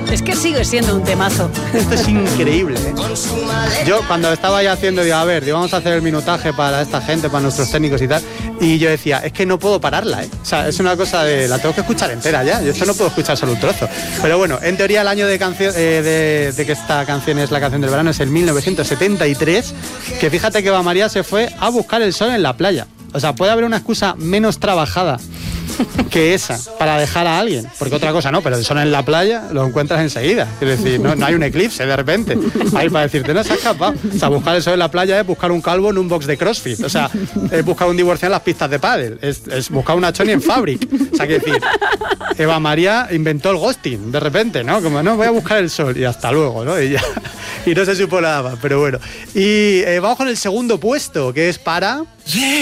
Es que sigue siendo un temazo. Esto es increíble, ¿eh? Yo cuando estaba ya haciendo, digo, a ver, vamos a hacer el minutaje para esta gente, para nuestros técnicos y tal, y yo decía, es que no puedo pararla, ¿eh? O sea, es una cosa de, la tengo que escuchar entera ya, yo esto no puedo escuchar solo un trozo. Pero bueno, en teoría el año de que esta canción es la canción del verano es el 1973, que fíjate que Eva María se fue a buscar el sol en la playa. O sea, puede haber una excusa menos trabajada que esa para dejar a alguien, porque otra cosa no, pero el sol en la playa lo encuentras enseguida, es decir, no hay un eclipse de repente ahí para decirte, no, se ha escapado. O sea, buscar el sol en la playa es buscar un calvo en un box de CrossFit, o sea, es buscar un divorciado en las pistas de pádel, es buscar una choni en Fabric. O sea, que decir, Eva María inventó el ghosting de repente, ¿no? Como, no, voy a buscar el sol y hasta luego, ¿no? Y ya, y no se supo nada más, pero bueno. Y vamos con el segundo puesto, que es para...